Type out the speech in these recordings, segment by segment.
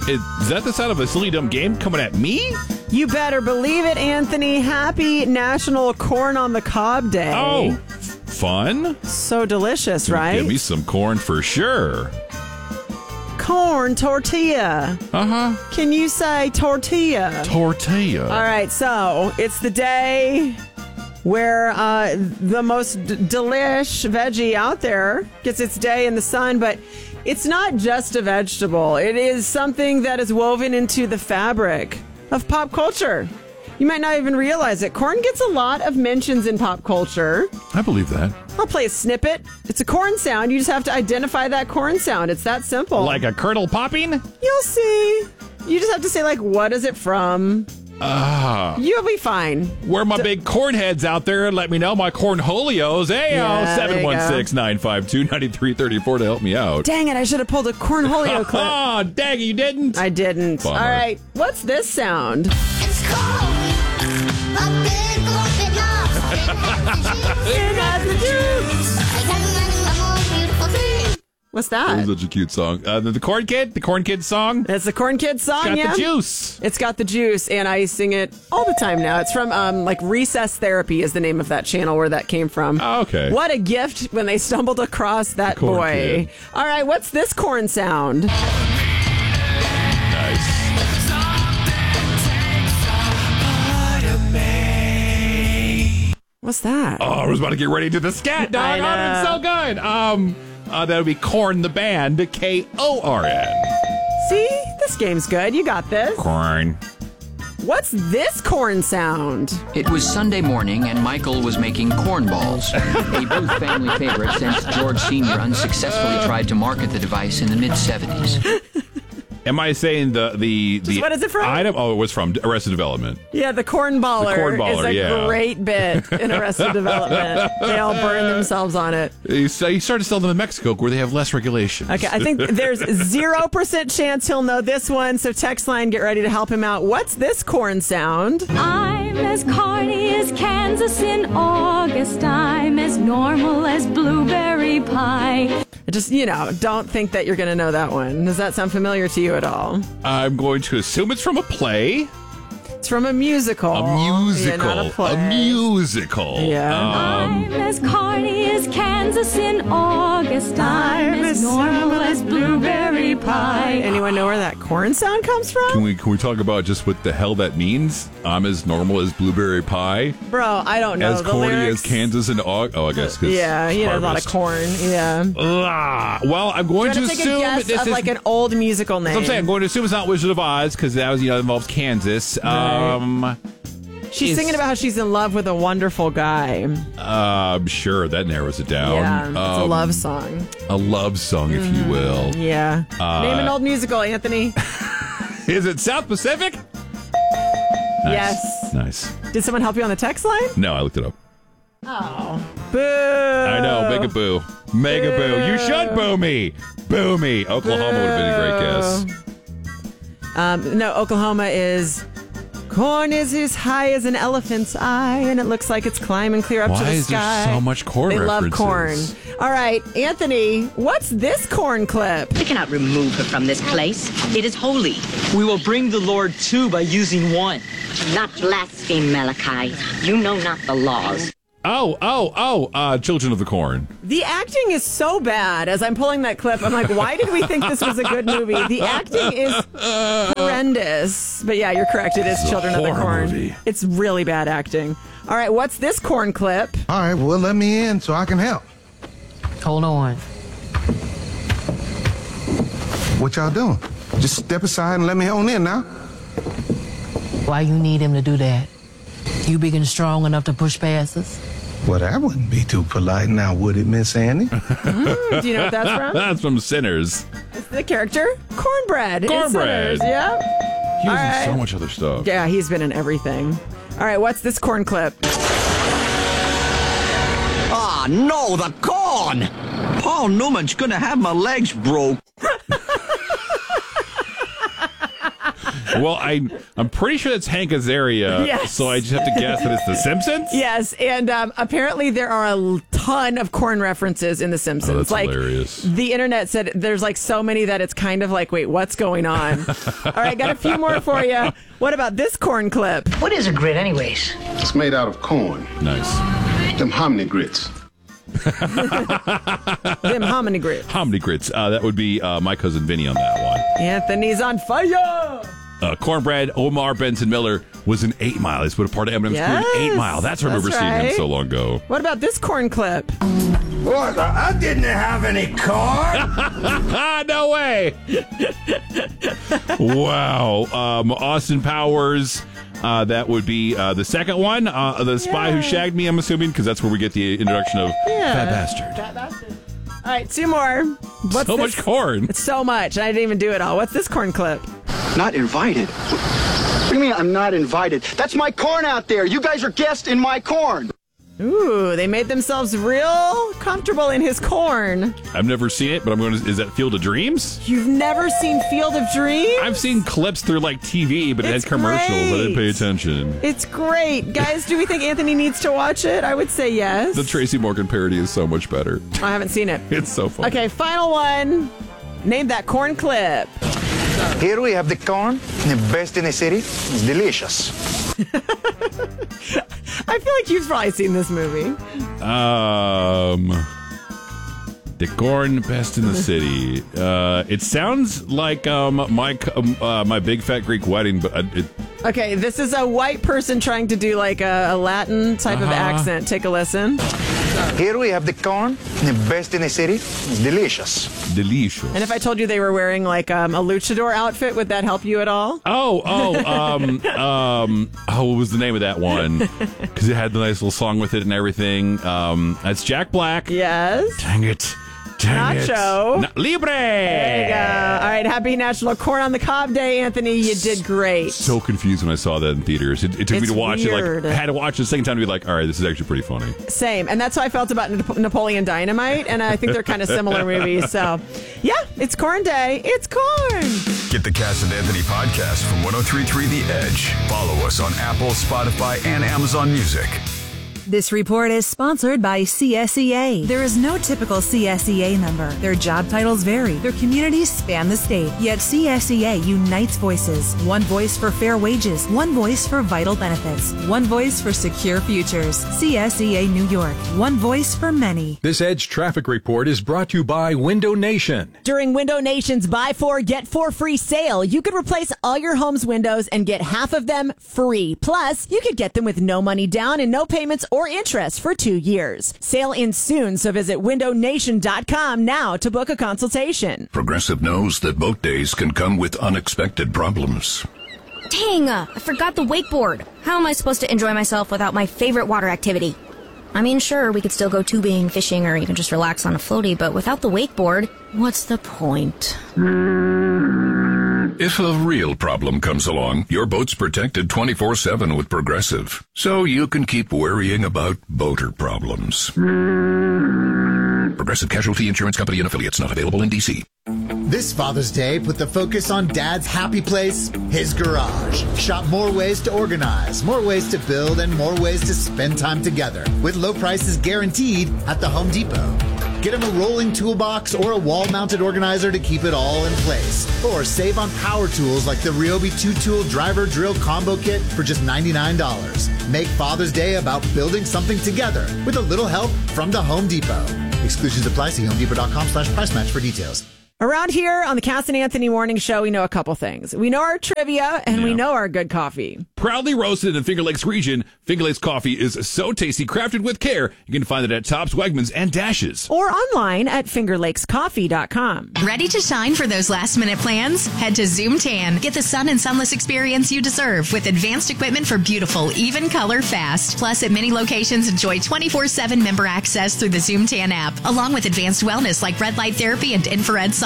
Is that the sound of a silly dumb game coming at me? You better believe it, Anthony. Happy National Corn on the Cob Day. Oh, fun. So delicious, right? Give me some corn for sure. Corn tortilla. Uh-huh. Can you say tortilla? Tortilla. All right, so it's the day where the most delish veggie out there gets its day in the sun, but it's not just a vegetable. It is something that is woven into the fabric of pop culture. You might not even realize it. Corn gets a lot of mentions in pop culture. I believe that. I'll play a snippet. It's a corn sound. You just have to identify that corn sound. It's that simple. Like a kernel popping? You'll see. You just have to say, like, what is it from? You'll be fine. Where my big corn heads out there, let me know. My cornholios. Hey, Yeah, 716-952-9334 to help me out. Dang it, I should have pulled a cornholio clip. Oh, dang it, you didn't? I didn't. Bummer. All right, what's this sound? It's cold. A big open up. It has the juice. What's That that? was such a cute song. The Corn Kid? The Corn Kid song? It's the Corn Kid song, Got yeah? the juice. It's got the juice, and I sing it all the time now. It's from, like, Recess Therapy is the name of that channel where that came from. Oh, okay. What a gift when they stumbled across that Corn boy. Kid. All right, what's this corn sound? Nice. What's that? Oh, I was about to get ready to the scat, dog. I Oh, know. that's so good. That would be Corn the Band, Korn. See? This game's good. You got this. Corn. What's this corn sound? It was Sunday morning, and Michael was making cornballs, a Booth family favorite since George Sr. unsuccessfully tried to market the device in the mid-'70s. Am I saying the what is it from? item? Oh, it was from Arrested Development. Yeah, the cornballer, The cornballer, is a yeah. great bit in Arrested Development. They all burn themselves on it. You started to sell them in Mexico where they have less regulations. Okay, I think there's 0% chance he'll know this one, so text line, get ready to help him out. What's this corn sound? I'm as corny as Kansas in August. I'm as normal as blueberry pie. Just, don't think that you're going to know that one. Does that sound familiar to you at all? I'm going to assume it's from a play. It's from a musical. A musical. Yeah, not a play. A musical. Yeah. I'm as corny as Kansas in August. I'm as normal as blueberry pie. Anyone know where that corn sound comes from? Can we talk about just what the hell that means? I'm as normal as blueberry pie. Bro, I don't know. As the corny lyrics. as Kansas and August. Oh, I guess. 'cause Yeah, a lot of harvest. corn. Yeah. Well, I'm going to Try to take a assume guess this of is. like an old musical name. That's what I'm saying. I'm going to assume it's not Wizard of Oz because that was, involves Kansas. She's singing about how she's in love with a wonderful guy. I'm sure that narrows it down. Yeah, it's a love song. A love song, if you will. Yeah. Name an old musical, Anthony. Is it South Pacific? Nice. Yes. Nice. Did someone help you on the text line? No, I looked it up. Oh. Boo. I know. Make a boo. Make a boo. You should boo me. Boo me. Oklahoma would have been a great guess. No, Oklahoma is... Corn is as high as an elephant's eye, and it looks like it's climbing clear up to Why the is sky. there so much corn They love references? corn. All right, Anthony, what's this corn clip? We cannot remove her from this place. It is holy. We will bring the Lord two by using one. Not blaspheme, Malachi. You know not the laws. Children of the Corn. The acting is so bad. As I'm pulling that clip, I'm like, why did we think this was a good movie? The acting is horrendous. But yeah, you're correct. It is Children of the horror Corn. movie. It's really bad acting. All right, what's this corn clip? All right, well, let me in so I can help. Hold on. What y'all doing? Just step aside and let me on in now. Why you need him to do that? You big and strong enough to push past us? Well, that wouldn't be too polite now, would it, Miss Annie? Do you know what that's from? That's from Sinners. It's the character Cornbread. in Cornbread. Sinners, yeah. He was All in right. so much other stuff. Yeah, he's been in everything. All right, what's this corn clip? Ah, no, the corn! Paul Newman's gonna have my legs broke. Well, I'm pretty sure that's Hank Azaria. Yes. So I just have to guess that it's The Simpsons? Yes, and apparently there are a ton of corn references in The Simpsons. Oh, that's hilarious. The internet said there's like so many that it's kind of like, wait, what's going on? All right, got a few more for you. What about this corn clip? What is a grit, anyways? It's made out of corn. Nice. Them hominy grits. Them hominy grits. Hominy grits. That would be my cousin Vinny on that one. Anthony's on fire. Cornbread, Omar Benson Miller was an 8 Mile. He's put a part of Eminem's career in 8 Mile. That's I remember seeing him so long ago. What about this corn clip? What? I didn't have any car. No way. Wow. Austin Powers. That would be the second one. The Spy Who Shagged Me, I'm assuming, because that's where we get the introduction of Fat Bastard. Fat Bastard. All right, 2 more. What's so much corn. It's so much. I didn't even do it all. What's this corn clip? Not invited? What do you mean I'm not invited? That's my corn out there. You guys are guests in my corn. Ooh, they made themselves real comfortable in his corn. I've never seen it, but I'm going to... Is that Field of Dreams? You've never seen Field of Dreams? I've seen clips through, like, TV, but it had commercials. I didn't pay attention. It's great. Guys, do we think Anthony needs to watch it? I would say yes. The Tracy Morgan parody is so much better. I haven't seen it. It's so fun. Okay, final one. Name that corn clip. Here we have the corn, the best in the city. It's delicious. I feel like you've probably seen this movie. The corn best in the city. It sounds like my Big Fat Greek Wedding, but Okay, this is a white person trying to do like a Latin type of accent. Take a listen. Here we have the corn, the best in the city. It's delicious. Delicious. And if I told you they were wearing like a luchador outfit, would that help you at all? What was the name of that one? Because it had the nice little song with it and everything. That's Jack Black. Yes. Dang it. Nacho. Libre. There you go. All right, happy National Corn on the Cob Day, Anthony. You did great. So confused when I saw that in theaters. It took me to watch weird. it. Like I had to watch it the second time to be like, all right, this is actually pretty funny. Same, and that's how I felt about Napoleon Dynamite, and I think they're kind of similar movies. So, yeah, it's Corn Day. It's corn. Get the Cass and Anthony podcast from 103.3 The Edge. Follow us on Apple, Spotify, and Amazon Music. This report is sponsored by CSEA. There is no typical CSEA member. Their job titles vary. Their communities span the state. Yet CSEA unites voices. One voice for fair wages. One voice for vital benefits. One voice for secure futures. CSEA New York. One voice for many. This Edge traffic report is brought to you by Window Nation. During Window Nation's Buy 4, Get 4 free sale, you could replace all your home's windows and get half of them free. Plus, you could get them with no money down and no payments or interest for 2 years. Sale ends soon, so visit windownation.com now to book a consultation. Progressive knows that boat days can come with unexpected problems. Dang, I forgot the wakeboard. How am I supposed to enjoy myself without my favorite water activity? I mean, sure, we could still go tubing, fishing, or even just relax on a floaty, but without the wakeboard, what's the point? If a real problem comes along, your boat's protected 24/7 with Progressive, so you can keep worrying about boater problems. Progressive Casualty Insurance Company and affiliates, not available in D.C. This Father's Day, put the focus on Dad's happy place, his garage. Shop more ways to organize, more ways to build, and more ways to spend time together, with low prices guaranteed at the Home Depot. Get him a rolling toolbox or a wall-mounted organizer to keep it all in place. Or save on power tools like the Ryobi 2-tool driver drill combo kit for just $99. Make Father's Day about building something together with a little help from the Home Depot. Exclusions apply. See HomeDepot.com/price match for details. Around here on the Cass and Anthony Morning Show, we know a couple things. We know our trivia, and we know our good coffee. Proudly roasted in the Finger Lakes region, Finger Lakes coffee is so tasty, crafted with care. You can find it at Tops, Wegmans, and Dashes. Or online at fingerlakescoffee.com. Ready to shine for those last-minute plans? Head to Zoom Tan. Get the sun and sunless experience you deserve with advanced equipment for beautiful, even color fast. Plus, at many locations, enjoy 24/7 member access through the Zoom Tan app, along with advanced wellness like red light therapy and infrared sauna.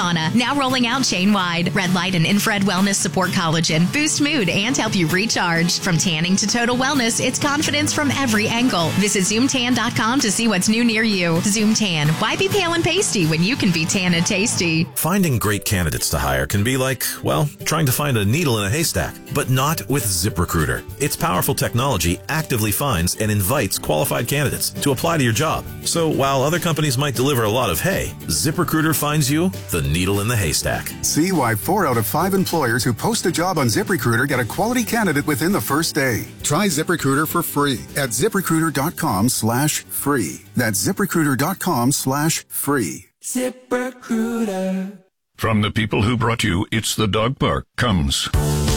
Sauna, now rolling out chain-wide. Red light and infrared wellness support collagen, boost mood, and help you recharge. From tanning to total wellness, it's confidence from every angle. Visit ZoomTan.com to see what's new near you. Zoom Tan. Why be pale and pasty when you can be tan and tasty? Finding great candidates to hire can be like, well, trying to find a needle in a haystack, but not with ZipRecruiter. Its powerful technology actively finds and invites qualified candidates to apply to your job. So while other companies might deliver a lot of hay, ZipRecruiter finds you the needle in the haystack. See why 4 out of 5 employers who post a job on ZipRecruiter get a quality candidate within the first day. Try ZipRecruiter for free at ZipRecruiter.com/free. That's ZipRecruiter.com/free. ZipRecruiter. From the people who brought you It's the Dog Park comes